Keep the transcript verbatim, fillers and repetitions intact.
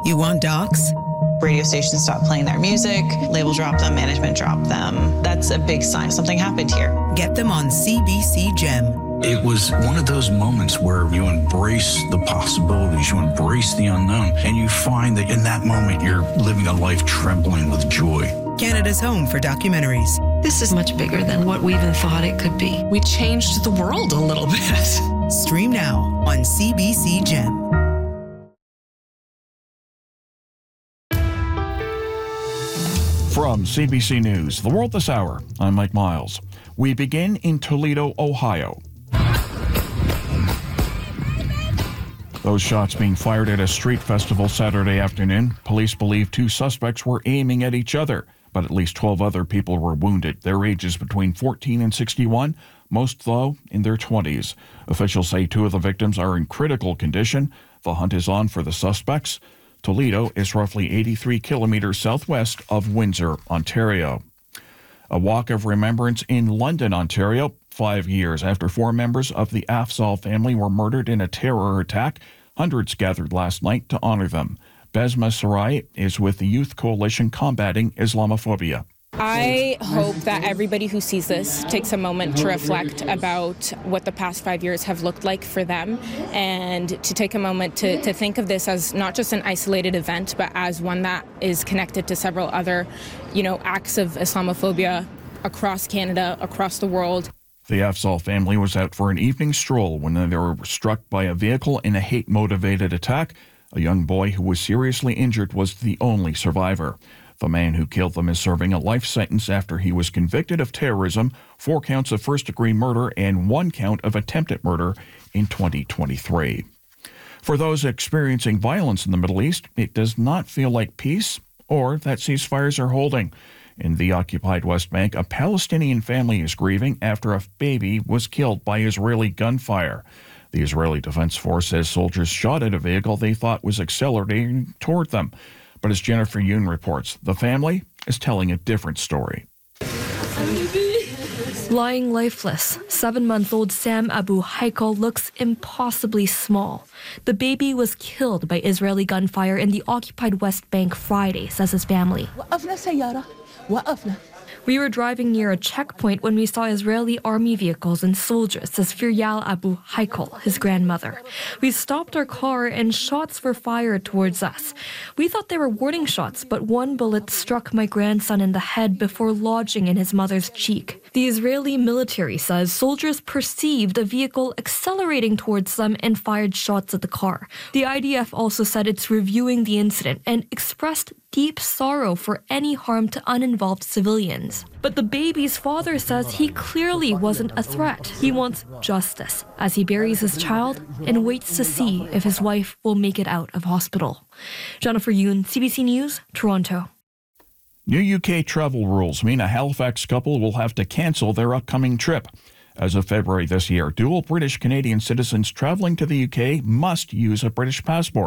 You want docs? Radio stations stopped playing their music, label dropped them, management dropped them. That's a big sign something happened here. Get them on C B C Gem. It was one of those moments where you embrace the possibilities, you embrace the unknown, and you find that in that moment you're living a life trembling with joy. Canada's home for documentaries. This is much bigger than what we even thought it could be. We changed the world a little bit. Stream now on C B C Gem. From C B C News, The World This Hour, I'm Mike Miles. We begin in Toledo, Ohio. Those shots being fired at a street festival Saturday afternoon. Police believe two suspects were aiming at each other, but at least twelve other people were wounded. Their ages between fourteen and sixty-one, most, though, in their twenties. Officials say two of the victims are in critical condition. The hunt is on for the suspects. Toledo is roughly eighty-three kilometers southwest of Windsor, Ontario. A walk of remembrance in London, Ontario, five years after four members of the Afzal family were murdered in a terror attack. Hundreds gathered last night to honor them. Besma Sarai is with the Youth Coalition Combating Islamophobia. I hope that everybody who sees this takes a moment to reflect about what the past five years have looked like for them, and to take a moment to, to think of this as not just an isolated event, but as one that is connected to several other, you know, acts of Islamophobia across Canada, across the world. The Afzal family was out for an evening stroll when they were struck by a vehicle in a hate-motivated attack. A young boy who was seriously injured was the only survivor. The man who killed them is serving a life sentence after he was convicted of terrorism, four counts of first-degree murder, and one count of attempted murder in twenty twenty-three. For those experiencing violence in the Middle East, it does not feel like peace or that ceasefires are holding. In the occupied West Bank, a Palestinian family is grieving after a baby was killed by Israeli gunfire. The Israeli Defense Force says soldiers shot at a vehicle they thought was accelerating toward them. But as Jennifer Yoon reports, the family is telling a different story. Lying lifeless, seven-month-old Sam Abu Haikal looks impossibly small. The baby was killed by Israeli gunfire in the occupied West Bank Friday, says his family. We were driving near a checkpoint when we saw Israeli army vehicles and soldiers, says Firyal Abu Haikal, his grandmother. We stopped our car and shots were fired towards us. We thought they were warning shots, but one bullet struck my grandson in the head before lodging in his mother's cheek. The Israeli military says soldiers perceived a vehicle accelerating towards them and fired shots at the car. The I D F also said it's reviewing the incident and expressed deep sorrow for any harm to uninvolved civilians. But the baby's father says he clearly wasn't a threat. He wants justice as he buries his child and waits to see if his wife will make it out of hospital. Jennifer Yoon, C B C News, Toronto. New U K travel rules mean a Halifax couple will have to cancel their upcoming trip. As of February this year, dual British-Canadian citizens traveling to the U K must use a British passport.